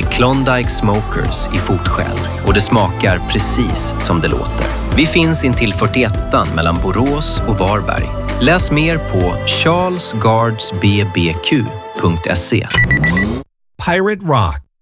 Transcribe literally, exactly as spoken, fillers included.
är Klondike Smokers i fotskäl och det smakar precis som det låter. Vi finns in till fyrtioettan mellan Borås och Varberg. Läs mer på charles guards b b q punkt se. Pirate Rock